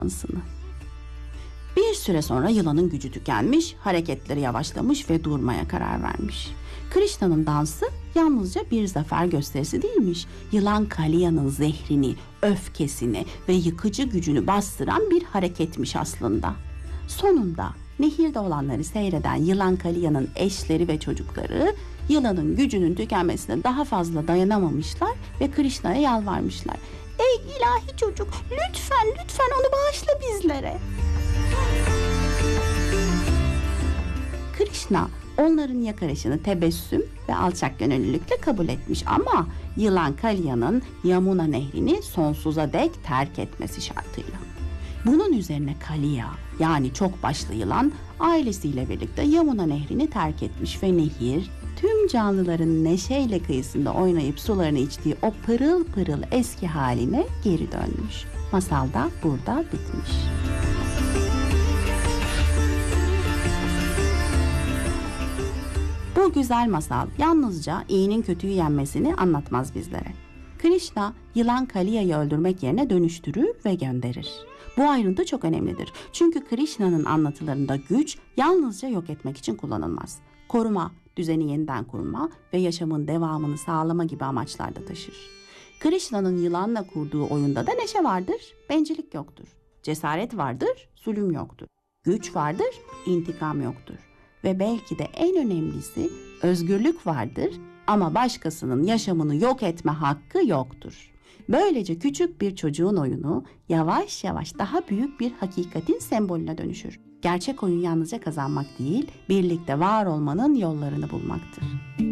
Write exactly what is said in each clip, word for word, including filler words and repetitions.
dansını. Bir süre sonra yılanın gücü tükenmiş, hareketleri yavaşlamış ve durmaya karar vermiş. Krishna'nın dansı yalnızca bir zafer gösterisi değilmiş. Yılan Kaliya'nın zehrini, öfkesini ve yıkıcı gücünü bastıran bir hareketmiş aslında. Sonunda nehirde olanları seyreden Yılan Kaliya'nın eşleri ve çocukları yılanın gücünün tükenmesine daha fazla dayanamamışlar ve Krishna'ya yalvarmışlar. Ey ilahi çocuk, lütfen lütfen onu bağışla bizlere. Krishna onların yakarışını tebessüm ve alçak gönüllülükle kabul etmiş ama Yılan Kaliya'nın Yamuna nehrini sonsuza dek terk etmesi şartıyla. Bunun üzerine Kaliya, yani çok başlı yılan, ailesiyle birlikte Yamuna nehrini terk etmiş ve nehir tüm canlıların neşeyle kıyısında oynayıp sularını içtiği o pırıl pırıl eski haline geri dönmüş. Masal da burada bitmiş. Bu güzel masal yalnızca iyinin kötüyü yenmesini anlatmaz bizlere. Krishna, yılan Kaliya'yı öldürmek yerine dönüştürür ve gönderir. Bu ayrıntı çok önemlidir. Çünkü Krishna'nın anlatılarında güç yalnızca yok etmek için kullanılmaz. Koruma, düzeni yeniden kurma ve yaşamın devamını sağlama gibi amaçlar da taşır. Krishna'nın yılanla kurduğu oyunda da neşe vardır, bencillik yoktur. Cesaret vardır, zulüm yoktur. Güç vardır, intikam yoktur. Ve belki de en önemlisi özgürlük vardır ama başkasının yaşamını yok etme hakkı yoktur. Böylece küçük bir çocuğun oyunu yavaş yavaş daha büyük bir hakikatin sembolüne dönüşür. Gerçek oyun yalnızca kazanmak değil, birlikte var olmanın yollarını bulmaktır.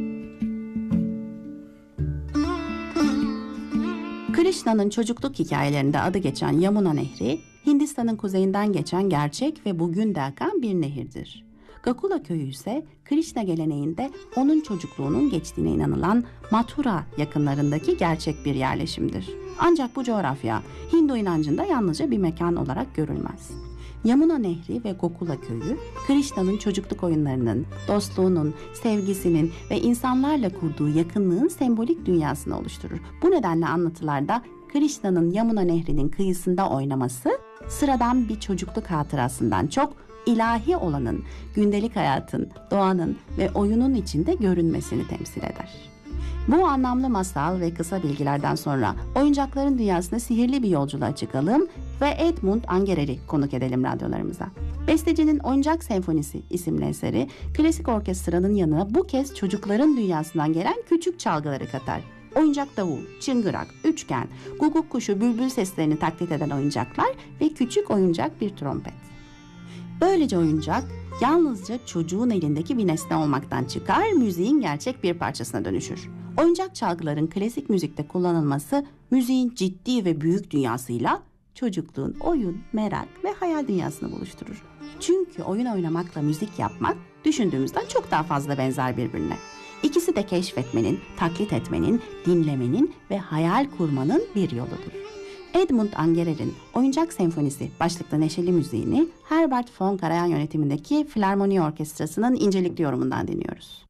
Krishna'nın çocukluk hikayelerinde adı geçen Yamuna Nehri, Hindistan'ın kuzeyinden geçen gerçek ve bugün de akan bir nehirdir. Gokula köyü ise Krishna geleneğinde onun çocukluğunun geçtiğine inanılan Mathura yakınlarındaki gerçek bir yerleşimdir. Ancak bu coğrafya Hindu inancında yalnızca bir mekan olarak görülmez. Yamuna Nehri ve Gokula köyü, Krishna'nın çocukluk oyunlarının, dostluğunun, sevgisinin ve insanlarla kurduğu yakınlığın sembolik dünyasını oluşturur. Bu nedenle anlatılarda Krishna'nın Yamuna Nehri'nin kıyısında oynaması, sıradan bir çocukluk hatırasından çok ilahi olanın, gündelik hayatın, doğanın ve oyunun içinde görünmesini temsil eder. Bu anlamlı masal ve kısa bilgilerden sonra oyuncakların dünyasına sihirli bir yolculuğa çıkalım ve Edmund Angerel'i konuk edelim radyolarımıza. Bestecinin Oyuncak Senfonisi isimli eseri, klasik orkestranın yanına bu kez çocukların dünyasından gelen küçük çalgıları katar. Oyuncak davul, çıngırak, üçgen, guguk kuşu, bülbül seslerini taklit eden oyuncaklar ve küçük oyuncak bir trompet. Böylece oyuncak yalnızca çocuğun elindeki bir nesne olmaktan çıkar, müziğin gerçek bir parçasına dönüşür. Oyuncak çalgıların klasik müzikte kullanılması, müziğin ciddi ve büyük dünyasıyla çocukluğun oyun, merak ve hayal dünyasını buluşturur. Çünkü oyun oynamakla müzik yapmak düşündüğümüzden çok daha fazla benzer birbirine. İkisi de keşfetmenin, taklit etmenin, dinlemenin ve hayal kurmanın bir yoludur. Edmund Angerel'in Oyuncak Senfonisi başlıklı neşeli müziğini Herbert von Karajan yönetimindeki Filarmoni Orkestrası'nın incelikli yorumundan dinliyoruz.